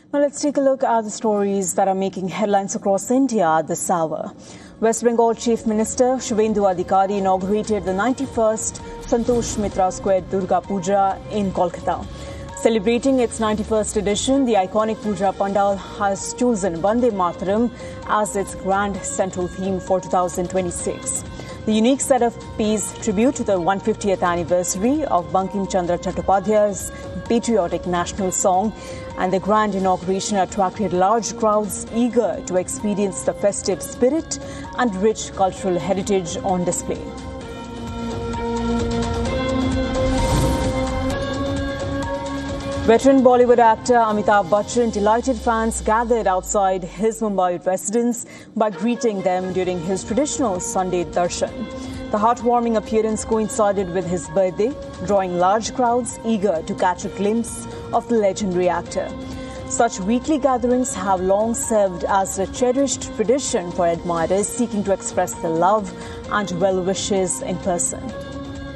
Now let's take a look at the stories that are making headlines across India this hour. West Bengal Chief Minister Shubhendu Adhikari inaugurated the 91st Santosh Mitra Square Durga Puja in Kolkata. Celebrating its 91st edition, the iconic Puja Pandal has chosen Vande Mataram as its grand central theme for 2026. The unique setup pays tribute to the 150th anniversary of Bankim Chandra Chattopadhyay's patriotic national song, and the grand inauguration attracted large crowds eager to experience the festive spirit and rich cultural heritage on display. Veteran Bollywood actor Amitabh Bachchan delighted fans gathered outside his Mumbai residence by greeting them during his traditional Sunday darshan. The heartwarming appearance coincided with his birthday, drawing large crowds eager to catch a glimpse of the legendary actor. Such weekly gatherings have long served as a cherished tradition for admirers seeking to express their love and well wishes in person.